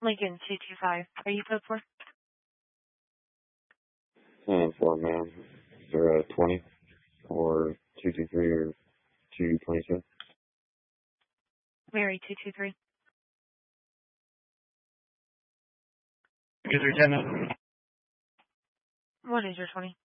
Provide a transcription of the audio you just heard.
Lincoln 225. Are you code for? And for man, is there a 20 or 223 or 226? Mary 223. Is there 10? What is your 20?